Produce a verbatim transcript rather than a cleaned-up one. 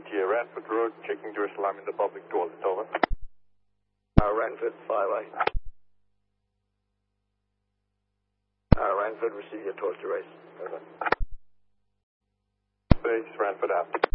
T A Ranford Road, checking door alarm in the public toilet, over. Uh, Ranford, five eight. Uh, Ranford, receive your torch erase. Over. Base, Ranford out.